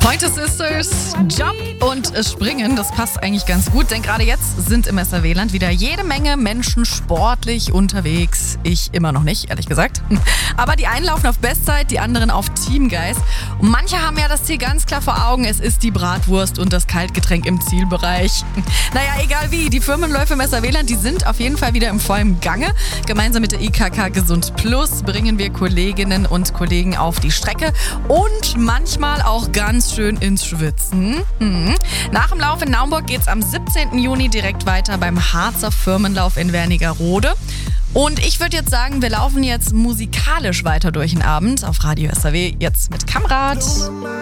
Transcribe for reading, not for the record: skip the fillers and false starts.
Pointer Sisters, Jump und Springen, das passt eigentlich ganz gut, denn gerade jetzt sind im SAW-Land wieder jede Menge Menschen sportlich unterwegs. Ich immer noch nicht, ehrlich gesagt. Aber die einen laufen auf Bestzeit, die anderen auf Teamgeist. Und manche haben ja das Ziel ganz klar vor Augen, es ist die Bratwurst und das Kaltgetränk im Zielbereich. Naja, egal wie, die Firmenläufe im SAW-Land, die sind auf jeden Fall wieder im vollen Gange. Gemeinsam mit der IKK Gesund Plus bringen wir Kolleginnen und Kollegen auf die Strecke und manchmal auch ganz schön ins Schwitzen. Nach dem Lauf in Naumburg geht's am 17. Juni direkt weiter beim Harzer Firmenlauf in Wernigerode. Und ich würde jetzt sagen, wir laufen jetzt musikalisch weiter durch den Abend auf Radio SAW, jetzt mit Kamrat.